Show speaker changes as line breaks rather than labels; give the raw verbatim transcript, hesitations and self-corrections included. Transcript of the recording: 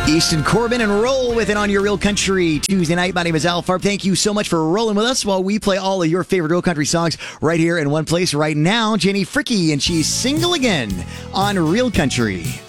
Easton Corbin and Roll with it on your Real Country Tuesday night. My name is Al Farb. Thank you so much for rolling with us while we play all of your favorite Real Country songs right here in one place right now. Jenny Fricky, and she's single again on Real Country.